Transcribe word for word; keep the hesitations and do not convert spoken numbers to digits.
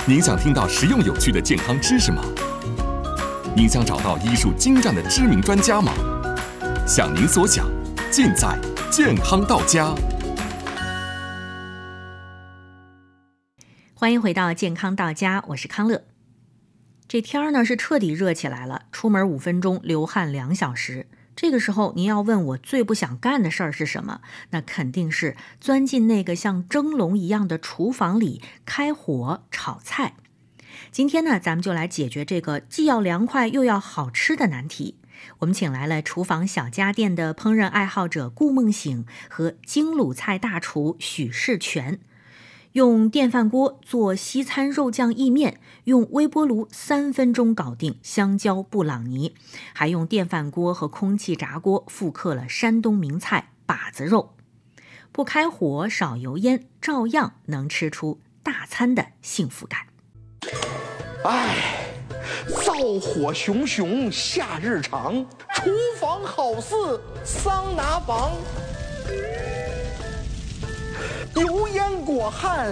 您想听到实用有趣的健康知识吗？您想找到医术精湛的知名专家吗？想您所想，尽在健康到家。 欢迎回到健康到家，我是康乐。这天儿呢是彻底热起来了，出门五分钟，流汗两小时。这个时候您要问我最不想干的事儿是什么，那肯定是钻进那个像蒸笼一样的厨房里开火炒菜。今天呢，咱们就来解决这个既要凉快又要好吃的难题。我们请来了厨房小家电的烹饪爱好者顾梦醒和京鲁菜大厨许世全。用电饭锅做西餐肉酱意面，用微波炉三分钟搞定香蕉布朗尼，还用电饭锅和空气炸锅复刻了山东名菜把子肉。不开火少油烟，照样能吃出大餐的幸福感。 唉，灶火熊熊夏日长，厨房好似桑拿房，油烟裹汗